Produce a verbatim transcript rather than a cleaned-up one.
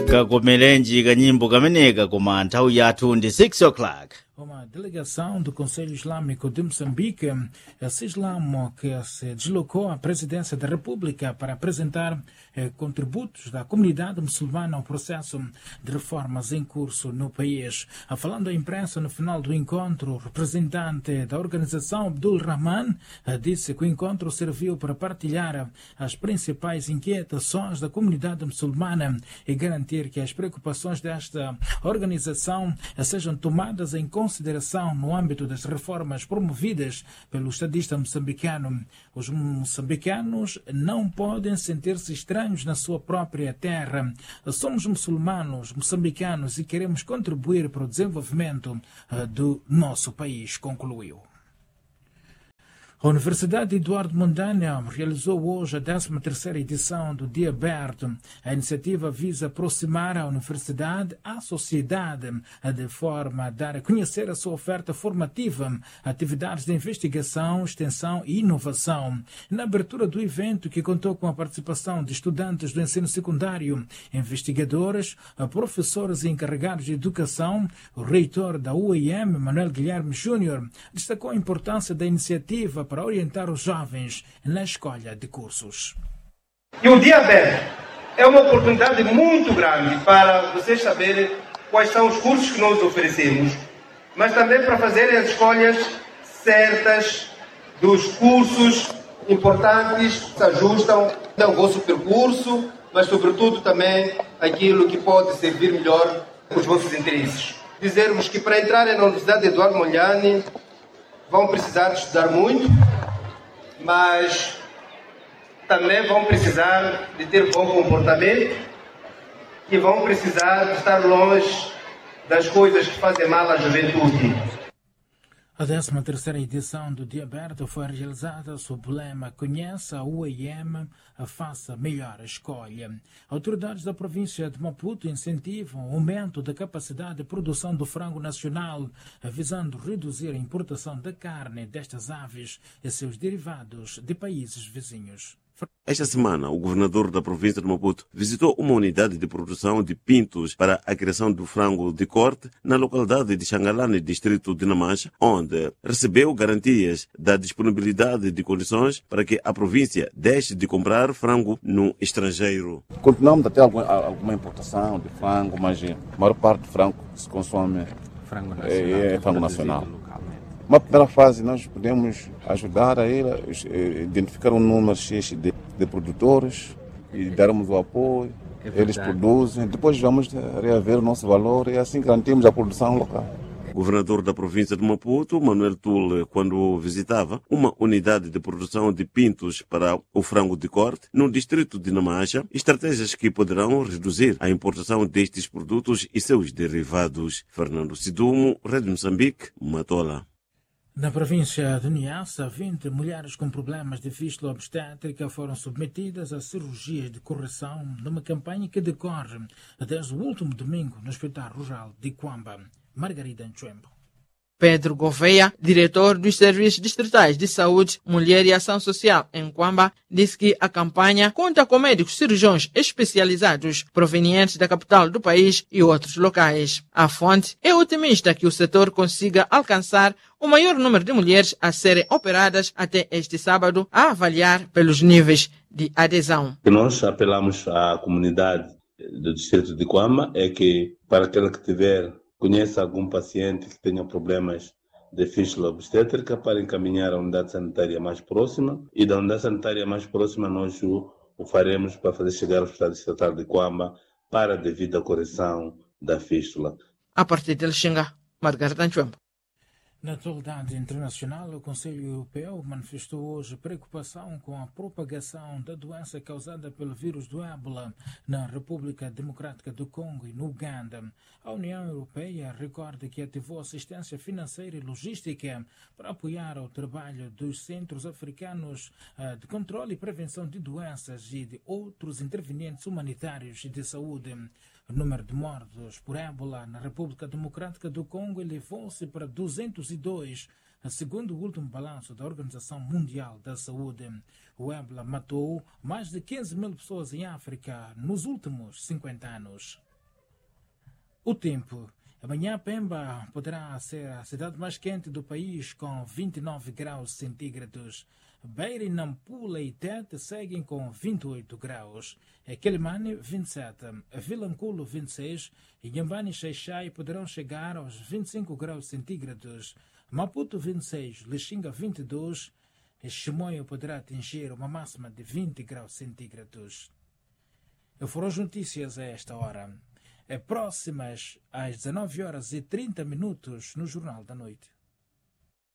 kakomelenji kanyimbo kameneka koma nthawi yathu ndi six o'clock. Uma delegação do Conselho Islâmico de Moçambique, a CISLAM, que se deslocou à presidência da República para apresentar eh, contributos da comunidade muçulmana ao processo de reformas em curso no país. A falando à imprensa no final do encontro, o representante da organização, Abdul Rahman, eh, disse que o encontro serviu para partilhar as principais inquietações da comunidade muçulmana e garantir que as preocupações desta organização eh, sejam tomadas em consideração consideração no âmbito das reformas promovidas pelo estadista moçambicano. Os moçambicanos não podem sentir-se estranhos na sua própria terra. Somos muçulmanos, moçambicanos e queremos contribuir para o desenvolvimento do nosso país, concluiu. A Universidade Eduardo Mondlane realizou hoje a décima terceira edição do Dia Aberto. A iniciativa visa aproximar a universidade à sociedade, de forma a dar a conhecer a sua oferta formativa, atividades de investigação, extensão e inovação. Na abertura do evento, que contou com a participação de estudantes do ensino secundário, investigadores, professores e encarregados de educação, o reitor da U I M, Manuel Guilherme Júnior, destacou a importância da iniciativa para orientar os jovens na escolha de cursos. E o Dia Aberto é uma oportunidade muito grande para vocês saberem quais são os cursos que nós oferecemos, mas também para fazerem as escolhas certas dos cursos importantes que se ajustam ao vosso percurso, mas sobretudo também aquilo que pode servir melhor os vossos interesses. Dizermos que para entrarem na Universidade Eduardo Mondlane vão precisar de estudar muito, mas também vão precisar de ter bom comportamento e vão precisar de estar longe das coisas que fazem mal à juventude. A décima terceira edição do Dia Aberto foi realizada sob o lema Conheça a U I M, faça melhor escolha. Autoridades da província de Maputo incentivam o aumento da capacidade de produção do frango nacional, visando reduzir a importação da carne destas aves e seus derivados de países vizinhos. Esta semana, o governador da província de Maputo visitou uma unidade de produção de pintos para a criação do frango de corte na localidade de Xangalane, distrito de Namancha, onde recebeu garantias da disponibilidade de condições para que a província deixe de comprar frango no estrangeiro. Continuamos a ter alguma, alguma importação de frango, mas a maior parte do frango que se consome frango nacional, é, é frango nacional. Uma primeira fase, nós podemos ajudar a ele, a identificar um número X de, de produtores e darmos o apoio. É eles produzem, depois vamos reaver o nosso valor e assim garantimos a produção local. O governador da província de Maputo, Manuel Tule, quando visitava uma unidade de produção de pintos para o frango de corte no distrito de Namancha, estratégias que poderão reduzir a importação destes produtos e seus derivados. Fernando Sidumo, Rede Moçambique, Matola. Na província de Niassa, vinte mulheres com problemas de fístula obstétrica foram submetidas a cirurgias de correção numa campanha que decorre desde o último domingo no Hospital Rural de Quamba. Margarida Nchembo. Pedro Gouveia, diretor dos Serviços Distritais de Saúde, Mulher e Ação Social em Quamba, disse que a campanha conta com médicos cirurgiões especializados provenientes da capital do país e outros locais. A fonte é otimista que o setor consiga alcançar o maior número de mulheres a serem operadas até este sábado, a avaliar pelos níveis de adesão. O que nós apelamos à comunidade do distrito de Quamba é que, para aquele que tiver conhece algum paciente que tenha problemas de fístula obstétrica, para encaminhar à unidade sanitária mais próxima, e da unidade sanitária mais próxima nós o, o faremos para fazer chegar ao Hospital Distrital de Quamba para a devida correção da fístula. A partir de Lixinga, Margarida Nchembo. Na atualidade internacional, o Conselho Europeu manifestou hoje preocupação com a propagação da doença causada pelo vírus do ébola na República Democrática do Congo e no Uganda. A União Europeia recorda que ativou assistência financeira e logística para apoiar o trabalho dos centros africanos de controle e prevenção de doenças e de outros intervenientes humanitários e de saúde. O número de mortos por ébola na República Democrática do Congo elevou-se para duzentos e dois, segundo o último balanço da Organização Mundial da Saúde. O ébola matou mais de quinze mil pessoas em África nos últimos cinquenta anos. O tempo. Amanhã Pemba poderá ser a cidade mais quente do país com vinte e nove graus centígrados. Beira e Nampula e Tete seguem com vinte e oito graus. Quelimane vinte e sete, Vilanculo vinte e seis e Inhambane e Xaixai poderão chegar aos vinte e cinco graus centígrados. Maputo vinte e seis, Lixinga vinte e dois e Chimoio poderá atingir uma máxima de vinte graus centígrados. Foram as notícias a esta hora. É próximas às dezenove horas e trinta minutos no Jornal da Noite.